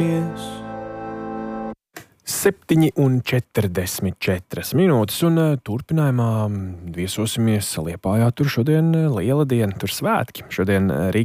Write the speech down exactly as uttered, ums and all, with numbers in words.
Septiņi un četrdesmit četras minūtes, un turpinājumā viesosimies Liepājā. Tur šodien liela diena, tur svētki. Šodien Rīgas